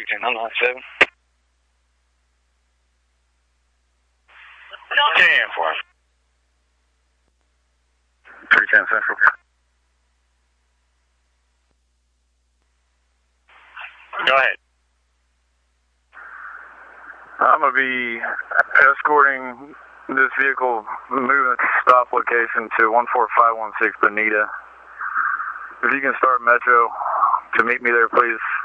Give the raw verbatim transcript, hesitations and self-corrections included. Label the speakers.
Speaker 1: agent. I'm not seven.
Speaker 2: ten for three ten Central. Go ahead. I'm going to be escorting this vehicle, moving its stop location to one four five one six Bonita. If you can start Metro to meet me there, please.